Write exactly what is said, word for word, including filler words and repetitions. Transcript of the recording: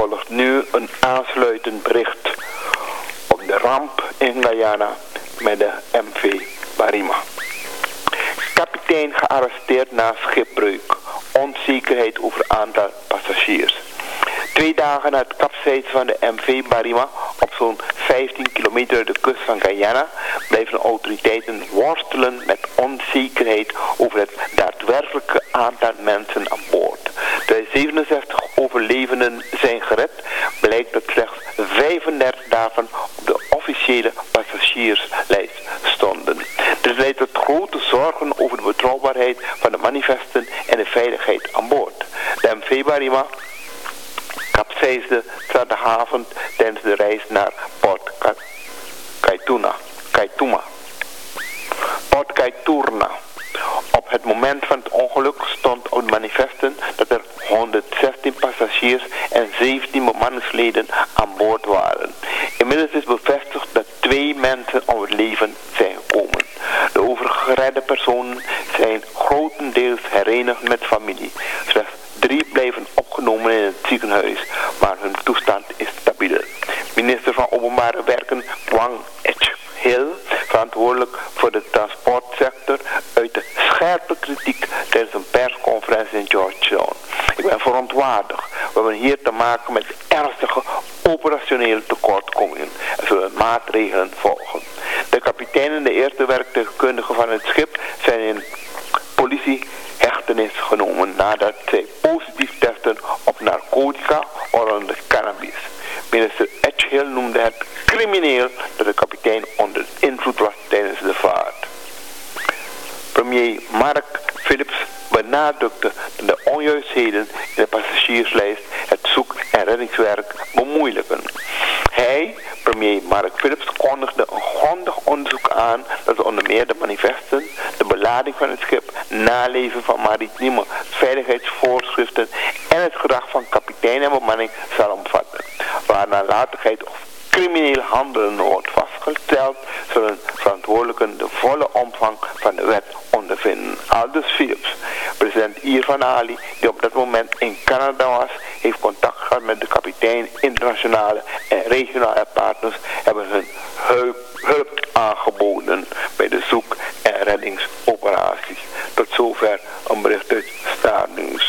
volgt nu een aansluitend bericht op de ramp in Guyana met de M V Barima. Kapitein gearresteerd na schipbreuk. Onzekerheid over aantal passagiers. Twee dagen na het kapseizen van de M V Barima op zo'n vijftien kilometer de kust van Guyana blijven autoriteiten worstelen met onzekerheid over het daadwerkelijke aantal mensen aan boord. De zevenenzestig overlevenden zijn gered, blijkt dat slechts vijfendertig daarvan op de officiële passagierslijst stonden. Dit leidt tot grote zorgen over de betrouwbaarheid van de manifesten en de veiligheid aan boord. De M V Barima kapseisde zaterdagavond tijdens de reis naar Port Kaituna. Kaituma. Port Kaituna. Op het moment van het ongeluk stond op de manifesten dat er honderdzestien passagiers en zeventien bemanningsleden aan boord waren. Inmiddels is bevestigd dat twee mensen om het leven zijn gekomen. De overgeredde personen zijn grotendeels herenigd met familie. Slechts drie blijven opgenomen in het ziekenhuis, maar hun toestand is stabiel. Minister van Openbare Werken Wang Hill, verantwoordelijk voor de transportsector, uitte scherpe kritiek tijdens een persconferentie in Georgetown. Ik ben verontwaardigd. We hebben hier te maken met ernstige operationele tekortkomingen. Er zullen maatregelen volgen. De kapitein en de eerste werktuigkundigen van het schip zijn in politiehechtenis genomen nadat zij positief testen op narcotica onder cannabis. Minister Edgehill noemde het crimineel dat de kapitein onder invloed was tijdens de vaart. Premier Mark Phillips benadrukte dat de onjuistheden in de passagierslijst het zoek- en reddingswerk bemoeilijken. Hij, premier Mark Phillips, kondigde een grondig onderzoek aan dat onder meer de manifesten, de belading van het schip, naleven van maritieme veiligheidsvoorschriften en het gedrag van kapitein en bemanning zal omvatten. Waar nalatigheid of crimineel handelen wordt vastgesteld, zullen verantwoordelijken de volle omvang van de wet ondervinden. Aldus Philips. President Irfan Ali, die op dat moment in Canada was, heeft contact gehad met de kapitein. Internationale en regionale partners hebben hun hulp, hulp aangeboden bij de zoek- en reddingsoperaties. Tot zover een bericht uit Staat Nieuws.